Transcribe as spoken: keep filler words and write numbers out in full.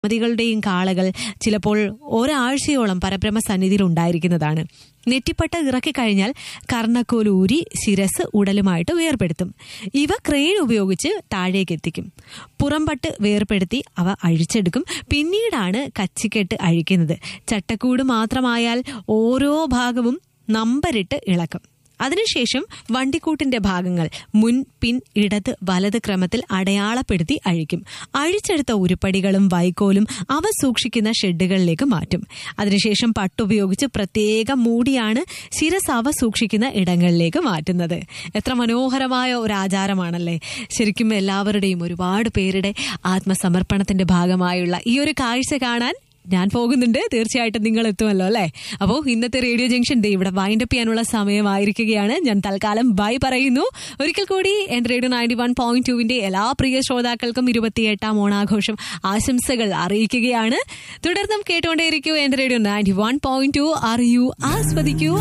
മതികളുടെയും കാളകൾ ചിലപ്പോൾ ഒരാഴ്ചയോളം പരബ്രഹ്മ സന്നിധിയിൽ ഉണ്ടായിരിക്കുന്നതാണ്. നെറ്റിപ്പട്ട ഇറക്കിക്കഴിഞ്ഞാൽ കർണക്കോൽ ഊരി ശിരസ് ഉടലുമായിട്ട് വേർപെടുത്തും. ഇവ ക്രെയിൻ ഉപയോഗിച്ച് താഴേക്ക് എത്തിക്കും. പുറംപട്ട് വേർപെടുത്തി അവ അഴിച്ചെടുക്കും. പിന്നീടാണ് കച്ചിക്കെട്ട് അഴിക്കുന്നത്. ചട്ടക്കൂട് മാത്രമായാൽ ഓരോ ഭാഗവും നമ്പരിട്ട് ഇളക്കും. അതിനുശേഷം വണ്ടിക്കൂട്ടിന്റെ ഭാഗങ്ങൾ മുൻ, പിൻ, ഇടത്, വലത് ക്രമത്തിൽ അടയാളപ്പെടുത്തി അഴിക്കും. അഴിച്ചെടുത്ത ഉരുപ്പടികളും വൈക്കോലും അവ സൂക്ഷിക്കുന്ന ഷെഡുകളിലേക്ക് മാറ്റും. അതിനുശേഷം പട്ടുപയോഗിച്ച് പ്രത്യേകം മൂടിയാണ് ശിരസ് അവ സൂക്ഷിക്കുന്ന ഇടങ്ങളിലേക്ക് മാറ്റുന്നത്. എത്ര മനോഹരമായ ഒരു ആചാരമാണല്ലേ. ശരിക്കും എല്ലാവരുടെയും ഒരുപാട് പേരുടെ ആത്മസമർപ്പണത്തിന്റെ ഭാഗമായുള്ള ഈ ഒരു കാഴ്ച കാണാൻ ഞാൻ പോകുന്നുണ്ട്. തീർച്ചയായിട്ടും നിങ്ങൾ എത്തുമല്ലോ അല്ലേ. അപ്പോൾ ഇന്നത്തെ റേഡിയോ ജംഗ്ഷൻ ഡേ ഇവിടെ വൈൻഡപ്പ് ചെയ്യാനുള്ള സമയമായിരിക്കുകയാണ്. ഞാൻ തൽക്കാലം ബൈ പറയുന്നു. ഒരിക്കൽ കൂടി എന്റെ റേഡിയോ നയൻറ്റി വൺ പോയിന്റ് ടുവിന്റെ എല്ലാ പ്രിയ ശ്രോതാക്കൾക്കും ഇരുപത്തിയെട്ടാം ഓണാഘോഷം ആശംസകൾ അറിയിക്കുകയാണ്. തുടർന്നും കേട്ടുകൊണ്ടേയിരിക്കൂ എന്റെ radio ninety one point two. അറിയൂ, ആസ്വദിക്കൂ.